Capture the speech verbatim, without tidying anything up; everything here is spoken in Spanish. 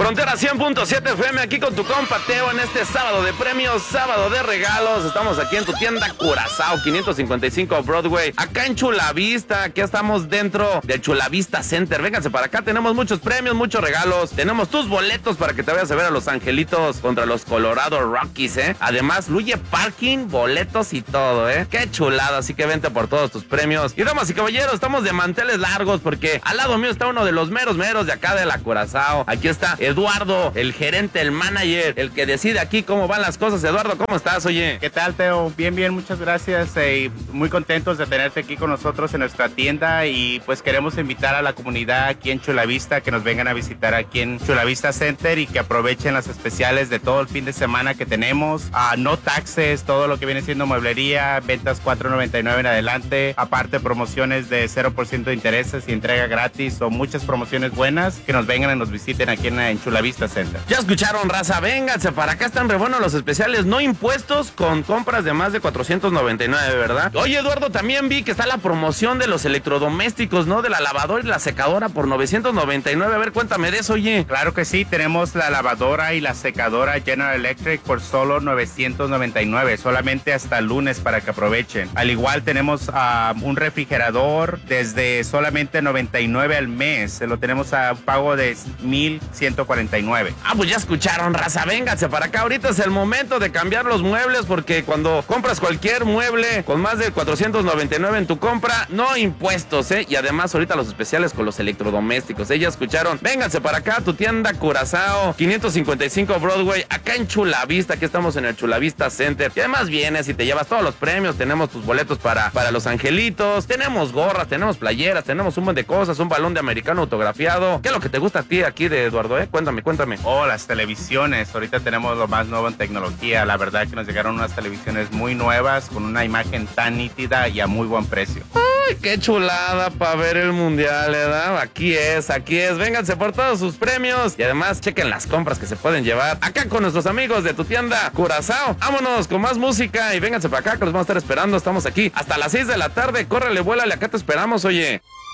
Frontera cien punto siete F M, aquí con tu compa Teo en este sábado de premios, sábado de regalos. Estamos aquí en tu tienda Curazao, quinientos cincuenta y cinco Broadway, acá en Chula Vista. Aquí estamos dentro del Chula Vista Center. Vénganse para acá, tenemos muchos premios, muchos regalos. Tenemos tus boletos para que te vayas a ver a los Angelitos contra los Colorado Rockies, ¿eh? Además, fluye parking, boletos y todo, ¿eh? Qué chulada, así que vente por todos tus premios. Y damas y caballeros, estamos de manteles largos porque al lado mío está uno de los meros meros de acá de la Curazao. Aquí está Eduardo, el gerente, el manager, el que decide aquí cómo van las cosas. Eduardo, ¿cómo estás, oye? ¿Qué tal, Teo? Bien, bien, muchas gracias. Eh, muy contentos de tenerte aquí con nosotros en nuestra tienda y pues queremos invitar a la comunidad aquí en Chula Vista que nos vengan a visitar aquí en Chula Vista Center y que aprovechen las especiales de todo el fin de semana que tenemos. Uh, no taxes, todo lo que viene siendo mueblería, ventas cuatro noventa y nueve en adelante, aparte promociones de cero por ciento de intereses y entrega gratis o muchas promociones buenas, que nos vengan y nos visiten aquí en, en Chula Vista Center. Ya escucharon, raza, vénganse para acá, están re buenos los especiales, no impuestos con compras de más de cuatrocientos noventa y nueve, ¿verdad? Oye, Eduardo, también vi que está la promoción de los electrodomésticos, ¿no? De la lavadora y la secadora por novecientos noventa y nueve. A ver, cuéntame de eso, oye. Claro que sí, tenemos la lavadora y la secadora General Electric por solo novecientos noventa y nueve, solamente hasta el lunes para que aprovechen. Al igual tenemos uh, un refrigerador desde solamente noventa y nueve al mes, se lo tenemos a un pago de mil ciento cuarenta y nueve. Ah, pues ya escucharon, raza, vénganse para acá. Ahorita es el momento de cambiar los muebles porque cuando compras cualquier mueble con más de cuatrocientos noventa y nueve en tu compra, no impuestos, ¿eh? Y además ahorita los especiales con los electrodomésticos, ¿eh? Ya escucharon. Vénganse para acá, tu tienda Curazao, quinientos cincuenta y cinco Broadway, acá en Chula Vista. Aquí estamos en el Chula Vista Center. Y además vienes y te llevas todos los premios. Tenemos tus boletos para, para los Angelitos, tenemos gorras, tenemos playeras, tenemos un montón de cosas, un balón de americano autografiado. ¿Qué es lo que te gusta a ti aquí de Eduardo, eh? Cuéntame, cuéntame. Oh, las televisiones. Ahorita tenemos lo más nuevo en tecnología. La verdad que nos llegaron unas televisiones muy nuevas con una imagen tan nítida y a muy buen precio. Ay, qué chulada para ver el mundial, ¿verdad? Aquí es, aquí es. Vénganse por todos sus premios y además chequen las compras que se pueden llevar acá con nuestros amigos de tu tienda Curazao. Vámonos con más música y vénganse para acá que los vamos a estar esperando. Estamos aquí hasta las seis de la tarde. Córrele, vuélale, acá te esperamos, oye.